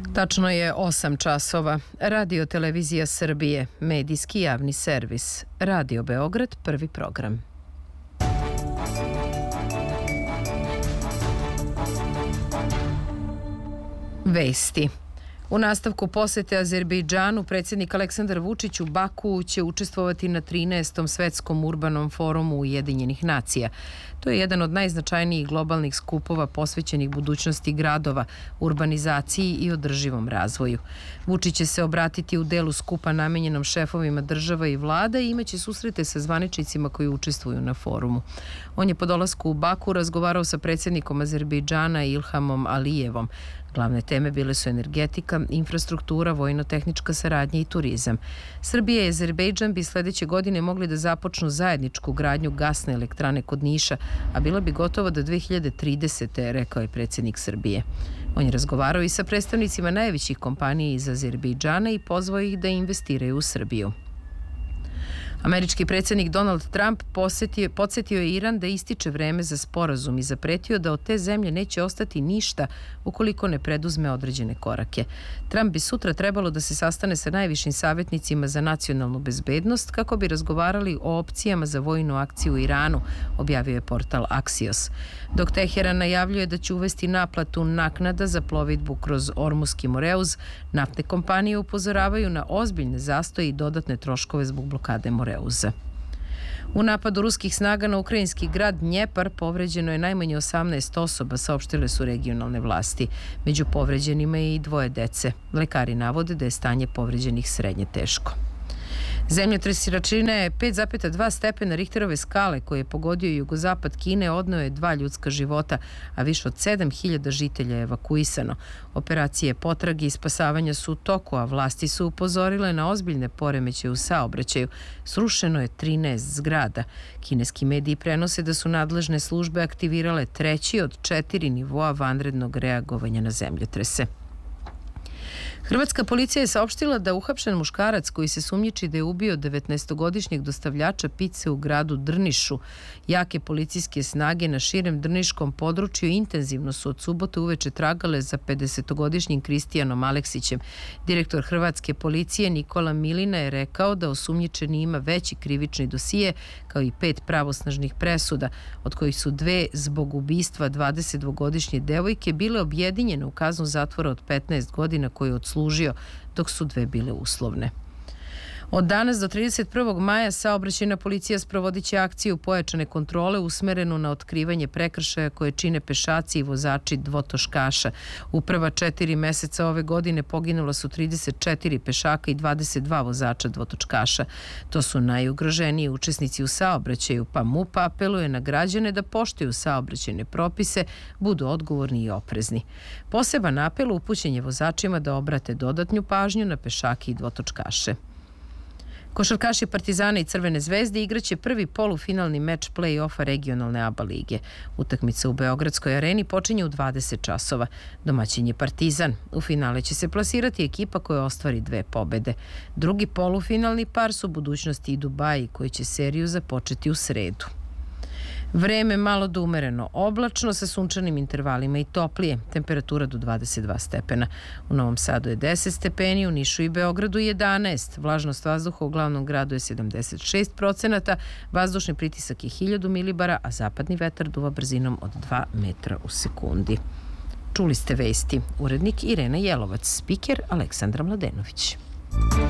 Tačno je 8 časova. Radio Televizija Srbije, medijski javni servis. Radio Beograd, prvi program. Vesti. U nastavku posete Azerbejdžanu, predsjednik Aleksandar Vučić u Bakuu će učestvovati na 13. svetskom urbanom forumu Ujedinjenih nacija. To je jedan od najznačajnijih globalnih skupova posvećenih budućnosti gradova, urbanizaciji i održivom razvoju. Vučić će se obratiti u delu skupa namenjenom šefovima država i vlada i imaće susrete sa zvaničnicima koji učestvuju na forumu. On je po dolasku u Baku razgovarao sa predsjednikom Azerbejdžana Ilhamom Alijevom. Glavne teme bile su energetika, infrastruktura, vojno-tehnička saradnja i turizam. Srbija i Azerbejdžan bi sledeće godine mogli da započnu zajedničku gradnju gasne elektrane kod Niša, a bila bi gotova do 2030. rekao je predsjednik Srbije. On je razgovarao i sa predstavnicima najvećih kompanija iz Azerbejdžana i pozvao ih da investiraju u Srbiju. Američki predsjednik Donald Trump podsjetio je Iran da ističe vreme za sporazum i zapretio da od te zemlje neće ostati ništa ukoliko ne preduzme određene korake. Trump bi sutra trebalo da se sastane sa najvišim savjetnicima za nacionalnu bezbednost kako bi razgovarali o opcijama za vojnu akciju u Iranu, objavio je portal Axios. Dok Teheran najavljuje da će uvesti naplatu naknada za plovidbu kroz Ormuski Moreuz, naftne kompanije upozoravaju na ozbiljne zastoje i dodatne troškove zbog blokade Moreuza. U napadu ruskih snaga na ukrajinski grad Dnjepar povređeno je najmanje 18 osoba, saopštile su regionalne vlasti. Među povređenima je i 2 dece. Lekari navode da je stanje povređenih srednje teško. Zemljotres jačine 5,2 stepena Richterove skale koji je pogodio jugozapad Kine odneo je 2 ljudska života, a više od 7.000 žitelja je evakuisano. Operacije potrage i spasavanja su u toku, a vlasti su upozorile na ozbiljne poremećaje u saobraćaju. Srušeno je 13 zgrada. Kineski mediji prenose da su nadležne službe aktivirale 3. od 4 nivoa vanrednog reagovanja na zemljotrese. Hrvatska policija je saopštila da uhapšen muškarac koji se sumnjiči da je ubio 19-godišnjeg dostavljača pice u gradu Drnišu. Jake policijske snage na širem drniškom području intenzivno su od subote uveče tragale za 50-godišnjim Kristijanom Aleksićem. Direktor Hrvatske policije Nikola Milina je rekao da osumnjičeni ima veći krivični dosije kao i 5 pravosnažnih presuda, od kojih su 2 zbog ubistva 22-godišnje devojke bile objedinjene u kaznu zatvora od 15 godina koju je odslužio, dok su 2 bile uslovne. Od danas do 31. maja saobraćajna policija sprovodit će akciju pojačane kontrole usmerenu na otkrivanje prekršaja koje čine pešaci i vozači dvotoškaša. U prva 4 meseca ove godine poginula su 34 pešaka i 22 vozača dvotočkaša. To su najugroženiji učesnici u saobraćaju, pa MUP apeluje na građane da poštuju saobraćajne propise, budu odgovorni i oprezni. Poseban apel upućen je vozačima da obrate dodatnu pažnju na pešake i dvotočkaše. Košarkaši Partizana i Crvene zvezde igraće prvi polufinalni meč play-offa regionalne ABA lige. Utakmica u Beogradskoj areni počinje u 20 časova. Domaćin je Partizan. U finale će se plasirati ekipa koja ostvari 2 pobede. Drugi polufinalni par su Budućnosti i Dubaji koji će seriju započeti u sredu. Vreme malo do umereno oblačno sa sunčanim intervalima i toplije, temperatura do 22 stepena. U Novom Sadu je 10 stepeni, u Nišu i Beogradu 11. Vlažnost vazduha u glavnom gradu je 76%, vazdušni pritisak je 1000 milibara, a zapadni vetar duva brzinom od 2 metra u sekundi. Čuli ste vesti. Urednik Irena Jelovac, spiker Aleksandra Mladenović.